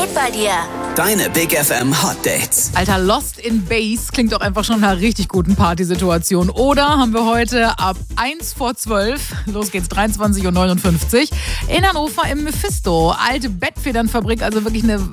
Zeit bei dir. Deine Big FM Hot Dates. Alter, Lost in Base klingt doch einfach schon nach einer richtig guten Partysituation. Oder haben wir heute ab 1 vor 12, los geht's, 23:59 Uhr, in Hannover im Mephisto. Alte Bettfedernfabrik, also wirklich eine